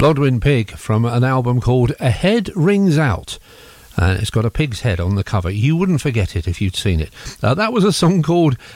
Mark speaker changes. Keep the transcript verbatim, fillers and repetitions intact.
Speaker 1: Blodwyn Pig from an album called A Head Rings Out. And it's got a pig's head on the cover. You wouldn't forget it if you'd seen it. Uh, that was a song called